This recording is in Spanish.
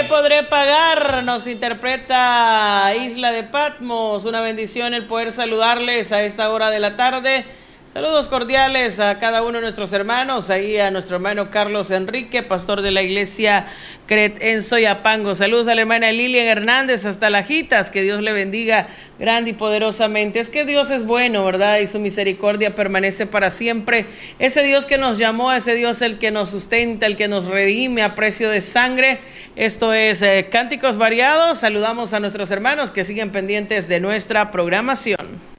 ¿Qué podré pagar? Nos interpreta Isla de Patmos. Una bendición el poder saludarles a esta hora de la tarde. Saludos cordiales a cada uno de nuestros hermanos, ahí a nuestro hermano Carlos Enrique, pastor de la iglesia Cret en Soyapango. Saludos a la hermana Lilian Hernández hasta Lajitas, que Dios le bendiga grande y poderosamente. Es que Dios es bueno, ¿verdad? Y su misericordia permanece para siempre. Ese Dios que nos llamó, ese Dios el que nos sustenta, el que nos redime a precio de sangre. Esto es Cánticos Variados. Saludamos a nuestros hermanos que siguen pendientes de nuestra programación.